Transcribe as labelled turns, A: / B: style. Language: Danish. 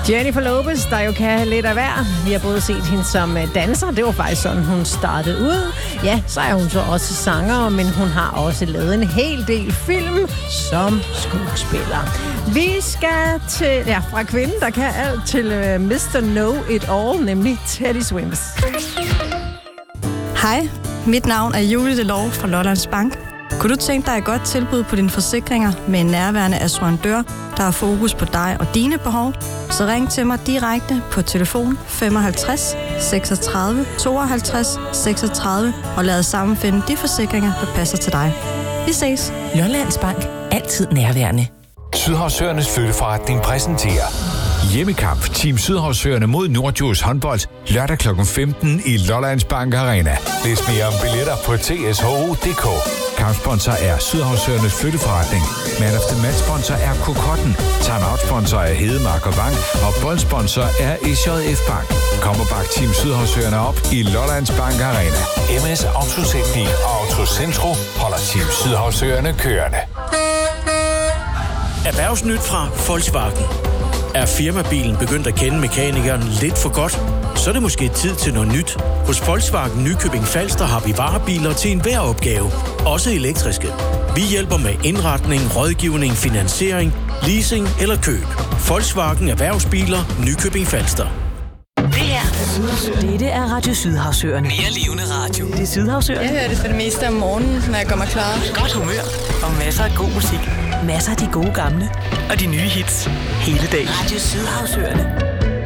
A: Jennifer Lopez, der jo kan lidt af hver. Vi har både set hende som danser, det var faktisk sådan, hun startede ud. Ja, så er hun så også sanger, men hun har også lavet en hel del film som skuespiller. Vi skal til, fra kvinden, der kan alt, til Mr. Know It All, nemlig Teddy Swims.
B: Hej, mit navn er Julie Delov fra Lollands Bank. Kunne du tænke dig et godt tilbud på dine forsikringer med en nærværende assurandør, der har fokus på dig og dine behov? Så ring til mig direkte på telefon 55 36 52 36 og lad os sammen finde de forsikringer, der passer til dig. Vi ses.
C: Lollands Bank. Altid nærværende.
D: Sydhavsøernes flytteforretning præsenterer hjemmekamp Team Sydhavsøerne mod Nordjurs håndbold lørdag kl. 15 i Lollands Bank Arena. Læs mere om billetter på tsho.dk. Kampsponsor er Sydhavsøernes flytteforretning. Man of the Match sponsor er Kokotten. Timeout sponsor er Hedemark og Bank. Og boldsponsor er SJF Bank. Kom og bak Team Sydhavsøerne op i Lollands Bank Arena. MS Autoteknik og Autocentro holder Team Sydhavsøerne kørende.
E: Erhvervsnyt fra Volkswagen. Er firmabilen begyndt at kende mekanikeren lidt for godt, så er det måske tid til noget nyt. Hos Volkswagen Nykøbing Falster har vi varebiler til enhver opgave, også elektriske. Vi hjælper med indretning, rådgivning, finansiering, leasing eller køb. Volkswagen Erhvervsbiler Nykøbing Falster.
C: Dette er Radio Sydhavsøerne.
F: Mere levende radio.
C: Det er Sydhavsøerne.
B: Jeg hører det for det meste om morgenen, når jeg kommer klar.
F: Godt humør og masser af god musik.
C: Masser af de gode gamle
F: Og de nye hits hele dagen.
C: Radio Sydhavsøerne.